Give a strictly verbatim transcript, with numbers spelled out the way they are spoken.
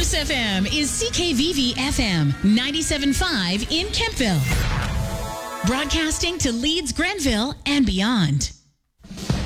This F M is C K V V F M ninety-seven point five in Kempville. Broadcasting to Leeds, Grenville, and beyond.